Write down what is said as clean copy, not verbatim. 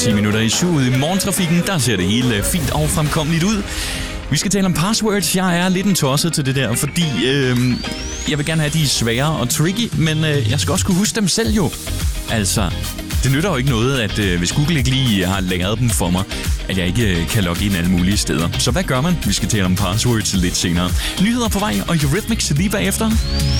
10 minutter i 7 ude i morgentrafikken. Der ser det hele fint og fremkommeligt ud. Vi skal tale om passwords. Jeg er lidt en tosset til det der, fordi jeg vil gerne have de svære og tricky, men jeg skal også kunne huske dem selv jo. Altså, det nytter jo ikke noget, at hvis Google ikke lige har lagret dem for mig, at jeg ikke kan logge ind alle mulige steder. Så hvad gør man? Vi skal tale om passwords lidt senere. Nyheder på vej og Eurythmics lige bagefter.